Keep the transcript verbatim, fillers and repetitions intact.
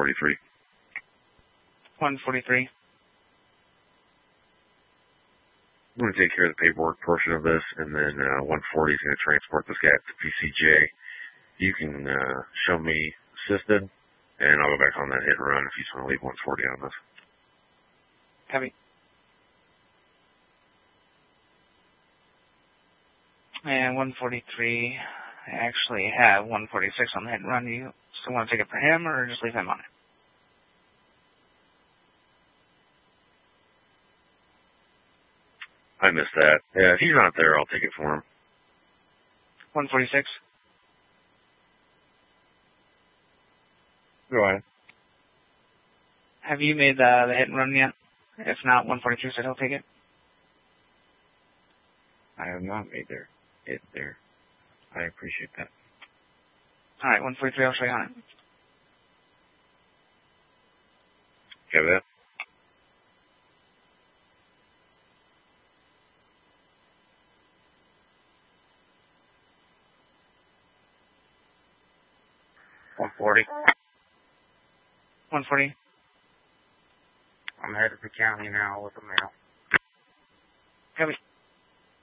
forty-three. one forty-three. I'm going to take care of the paperwork portion of this, and then uh, one forty is going to transport this guy up to P C J. You can uh, show me assisted, and I'll go back on that hit and run if you just want to leave one forty on this. Copy. And one forty-three, I actually have one forty-six on the hit and run. Do you still want to take it for him, or just leave him on it? I missed that. Yeah, if he's not there, I'll take it for him. one forty-six. Go ahead. Have you made the, the hit and run yet? If not, one forty-three said he'll take it. I have not made there. It there. I appreciate that. All right, one forty-three, I'll show you on it. Got that? one forty. one forty. I'm headed to the county now with the mail. Copy.